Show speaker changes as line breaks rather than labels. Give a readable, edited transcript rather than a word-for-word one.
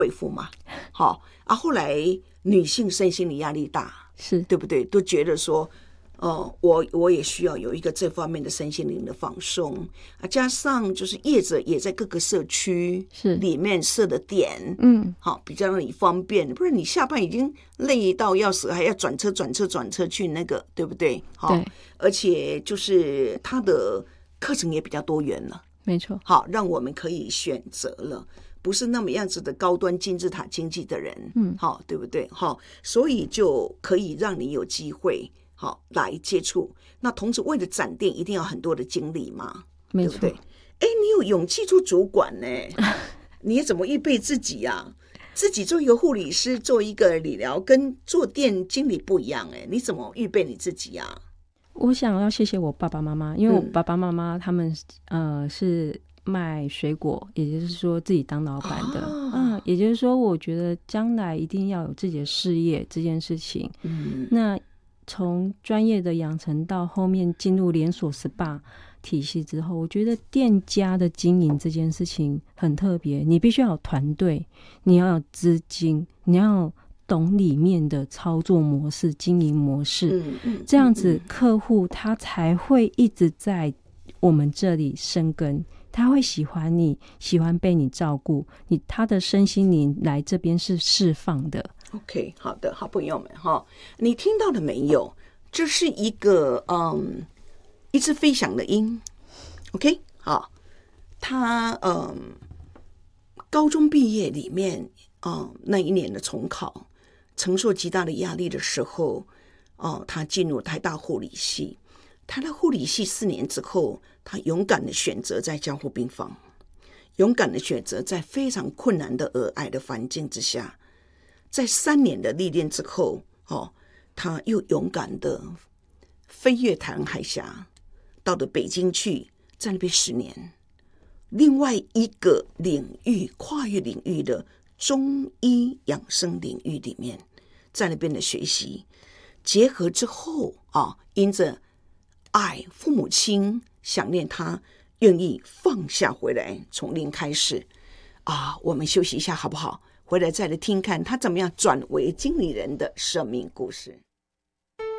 恢复嘛。好啊，后来女性身心理压力大，
是
对不对？都觉得说，我也需要有一个这方面的身心灵的放松啊，加上就是业者也在各个社区
是
里面设的点，好，比较让你方便，不然你下班已经累到要死，还要转车去那个，对不对？好，
对，
而且就是它的课程也比较多元了，
没错，
好，让我们可以选择了。不是那么样子的高端金字塔经济的人，好，对不对？好，所以就可以让你有机会，好来接触。那同时为了展店，一定要很多的精力嘛，
没错，
对不对？哎，你有勇气做主管呢？你怎么预备自己啊？自己做一个护理师，做一个理疗，跟做店经理不一样哎，你怎么预备你自己啊？
我想要谢谢我爸爸妈妈，因为我爸爸妈妈他们是卖水果，也就是说自己当老板的，也就是说我觉得将来一定要有自己的事业这件事情。那从专业的养成到后面进入连锁 SPA 体系之后，我觉得店家的经营这件事情很特别，你必须要有团队，你要有资金，你要懂里面的操作模式、经营模式，这样子客户他才会一直在我们这里生根，他会喜欢你，喜欢被你照顾，他的身心灵来这边是释放的。
OK， 好的，好朋友们哈，你听到了没有？这是一个一只飞翔的鹰。OK， 好，他高中毕业里面那一年的重考，承受极大的压力的时候，他进入台大护理系。台大护理系4年之后，他勇敢的选择在加护病房，勇敢的选择在非常困难的儿癌的环境之下，在3年的历练之后，他又勇敢的飞越台湾海峡，到了北京去，在那边10年。另外一个领域，跨越领域的中医养生领域里面，在那边的学习结合之后因着爱父母亲想念他，愿意放下回来，从零开始我们休息一下好不好？回来再来听看他怎么样转为经理人的生命故事。